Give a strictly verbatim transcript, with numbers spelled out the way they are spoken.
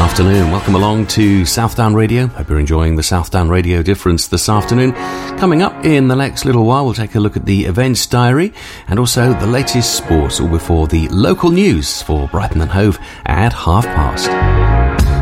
afternoon. Welcome along to Southdown Radio. Hope you're enjoying the Southdown Radio Difference this afternoon. Coming up in the next little while, we'll take a look at the events diary and also the latest sports, all before the local news for Brighton and Hove at half past.